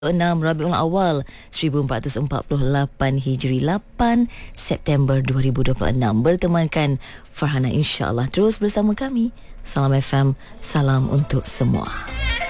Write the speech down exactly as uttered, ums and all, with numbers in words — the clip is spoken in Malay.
enam Rabiul Awal seribu empat ratus empat puluh lapan Hijri, lapan September dua ribu dua puluh enam. Bertemankan Farhana, insya-Allah terus bersama kami. Salam F M, salam untuk semua.